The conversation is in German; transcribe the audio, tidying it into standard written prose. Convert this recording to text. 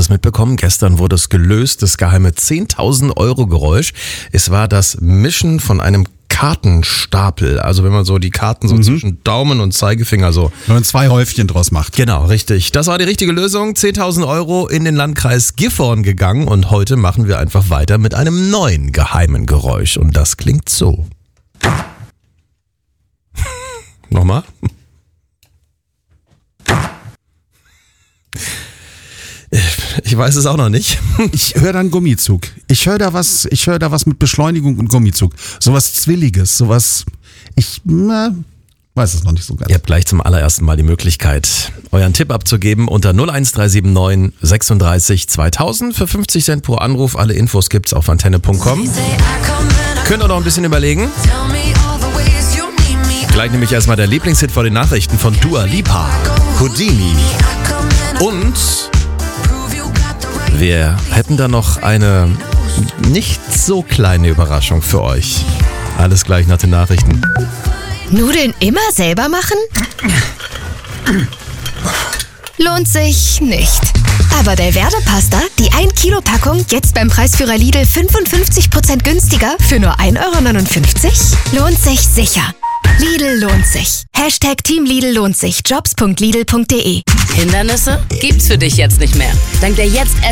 es mitbekommen? Gestern wurde es gelöst, das geheime 10.000 Euro Geräusch. Es war das Mischen von einem Kartenstapel. Also wenn man so die Karten so zwischen Daumen und Zeigefinger so. Wenn man 2 Häufchen draus macht. Genau, richtig. Das war die richtige Lösung. 10.000 Euro in den Landkreis Gifhorn gegangen und heute machen wir einfach weiter mit einem neuen geheimen Geräusch. Und das klingt so. Nochmal. Ich weiß es auch noch nicht. Ich höre da einen Gummizug. Ich höre da was mit Beschleunigung und Gummizug. Sowas Zwilliges, sowas. Ich weiß es noch nicht so ganz. Ihr habt gleich zum allerersten Mal die Möglichkeit, euren Tipp abzugeben unter 01379 36 2000 für 50 Cent pro Anruf. Alle Infos gibt's auf antenne.com. Könnt ihr noch ein bisschen überlegen. Gleich nehme ich erstmal der Lieblingshit vor den Nachrichten von Dua Lipa, Houdini. Und wir hätten da noch eine nicht so kleine Überraschung für euch. Alles gleich nach den Nachrichten. Nudeln immer selber machen? Lohnt sich nicht. Aber der Werdepasta, die 1 Kilo Packung, jetzt beim Preisführer Lidl 55% günstiger für nur 1,59 €? Lohnt sich sicher. Lidl lohnt sich. Team Lidl lohnt sich. Jobs.lidl.de. Hindernisse gibt's für dich jetzt nicht mehr. Dank der Jetzt